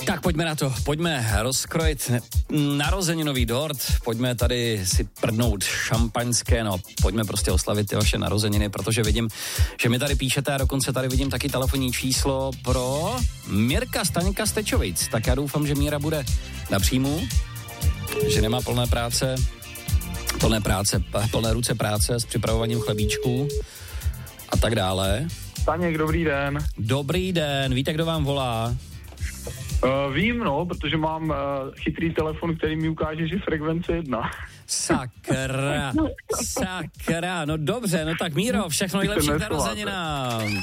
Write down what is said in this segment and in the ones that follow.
Tak pojďme na to, pojďme rozkrojit narozeninový dort, pojďme tady si prdnout šampaňské, no pojďme prostě oslavit ty vaše narozeniny, protože vidím, že mi tady píšete a dokonce tady vidím taky telefonní číslo pro Mirka Staňka z Tečovic. Tak já doufám, že Míra bude na příjmu, že nemá plné ruce práce s připravováním chlebíčků a tak dále. Staněk, dobrý den. Dobrý den, víte, kdo vám volá? Vím, no, protože mám chytrý telefon, který mi ukáže, že frekvence 1. Sakra, no dobře, no tak Míro, všechno nejlepší k narozeninám.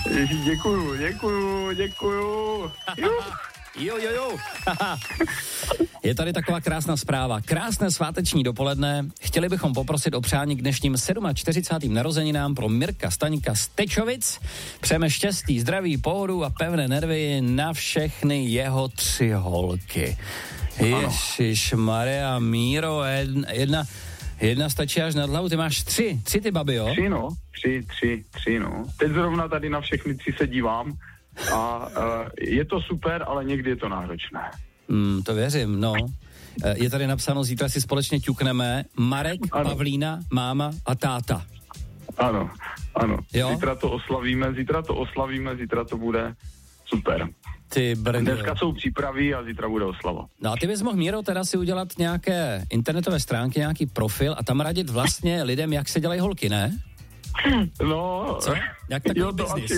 Děkuju. Jo. Je tady taková krásná zpráva. Krásné sváteční dopoledne. Chtěli bychom poprosit o přání k dnešním 47. narozeninám pro Mirka Staňka z Tečovic. Přejeme štěstí, zdraví, pohodu a pevné nervy na všechny jeho 3 holky. Ježišmarja, Míro, jedna stačí až nad hlavu. Ty máš 3 ty baby, jo? 3, no. Teď zrovna tady na všechny 3 se dívám. A je to super, ale někdy je to náročné. To věřím, no. Je tady napsáno, zítra si společně ťukneme Marek, ano. Pavlína, máma a táta. Ano. Jo? Zítra to oslavíme, zítra to bude super. Ty brdo. Dneska jsou přípravy a zítra bude oslava. No a ty bys mohl, Míro, teda si udělat nějaké internetové stránky, nějaký profil a tam radit vlastně lidem, jak se dělají holky, ne? No, co? Jak takový biznis?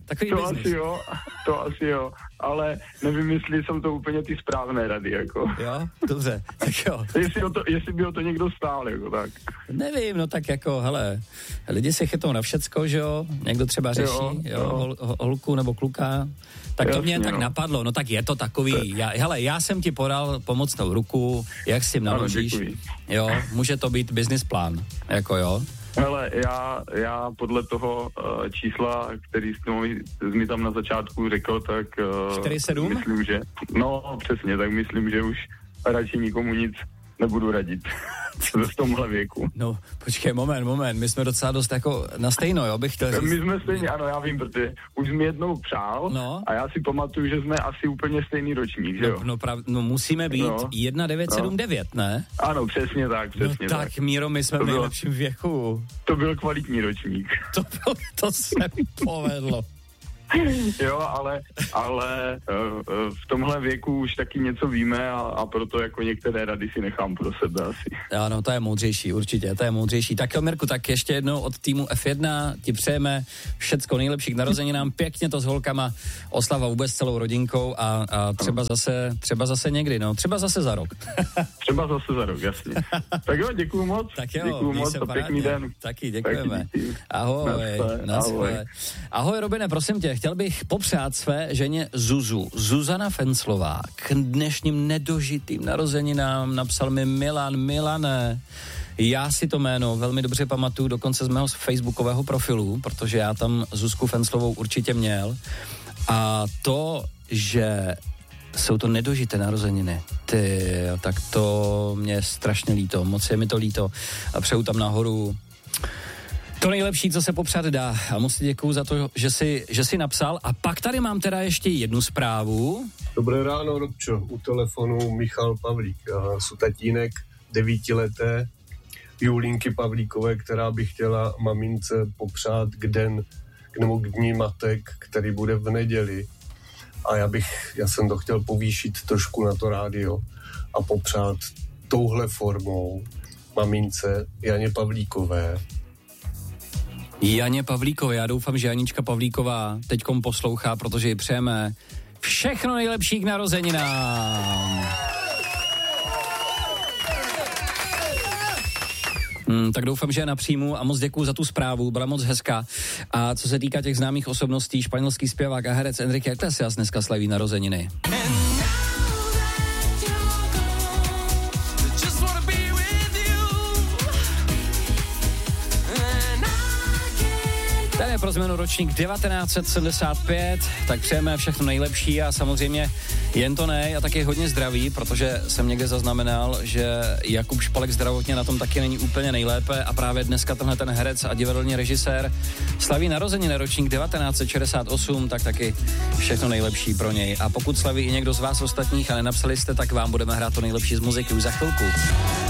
To asi jo, ale nevím, jestli jsou to úplně ty správné rady, jako. Jo, dobře, tak jo. Jestli by o to někdo stál, jako tak. Nevím, no tak jako, hele, lidi se chytou na všecko, že jo, někdo třeba řeší, holku nebo kluka, tak jasně, to mě tak napadlo, no tak je to takový, já jsem ti podal pomocnou ruku, jak s tím naložíš, jo, může to být business plán, jako jo. Hele, já podle toho čísla, který jsi mi tam na začátku řekl, tak 47? Myslím, že, no přesně, tak myslím, že už radši nikomu nic nebudu radit v tomhle věku. No, počkej, moment, my jsme docela dost jako na stejno, jo, bych chtěl říct. My jsme stejně, ano, já vím, protože už jsi mi jednou přál a já si pamatuju, že jsme asi úplně stejný ročník, že jo? No musíme být 1979, ne? Ano, přesně tak. Tak, Míro, my jsme v nejlepším věku. To byl kvalitní ročník. To se povedlo. Jo, ale v tomhle věku už taky něco víme a proto jako některé rady si nechám pro sebe asi. Ano, to je moudřejší, určitě, to je moudřejší. Tak jo, Mirku, tak ještě jednou od týmu F1 ti přejeme všecko nejlepší k narozeninám, pěkně to s holkama, oslava vůbec celou rodinkou a třeba zase někdy, no, třeba zase za rok. Třeba zase za rok, jasně. Tak jo, děkuju moc. Tak jo, děkuju moc a pěkný den. Taky děkujeme. Ahoj. Ahoj, Robine, prosím tě, chtěl bych popřát své ženě Zuzana Fenclová k dnešním nedožitým narozeninám. Napsal mi Milane. Já si to jméno velmi dobře pamatuju, dokonce z mého facebookového profilu, protože já tam Zuzku Fenclovou určitě měl. A to, že jsou to nedožité narozeniny, tak to mě je strašně líto, moc je mi to líto. A přeju tam nahoru to nejlepší, co se popřát dá. A moc ti děkuju za to, že jsi napsal. A pak tady mám teda ještě jednu zprávu. Dobré ráno, Robčo. U telefonu Michal Pavlík. Jsou tatínek 9leté Julínky Pavlíkové, která by chtěla mamince popřát k dní matek, který bude v neděli. A já jsem to chtěl povýšit trošku na to rádio a popřát touhle formou mamince Janě Pavlíkové. Já doufám, že Janička Pavlíková teďkom poslouchá, protože ji přejeme všechno nejlepší k narozeninám. Tak doufám, že je na příjmu a moc děkuju za tu zprávu, byla moc hezká. A co se týká těch známých osobností, španělský zpěvák a herec Enrique Iglesias dneska slaví narozeniny. Ten je pro změnu ročník 1975, tak přejeme všechno nejlepší a samozřejmě jen to ne a taky hodně zdraví, protože jsem někde zaznamenal, že Jakub Špalek zdravotně na tom taky není úplně nejlépe a právě dneska tenhle ten herec a divadelní režisér slaví narozeniny ročník 1968, tak taky všechno nejlepší pro něj. A pokud slaví i někdo z vás ostatních a nenapsali jste, tak vám budeme hrát to nejlepší z muziky už za chvilku.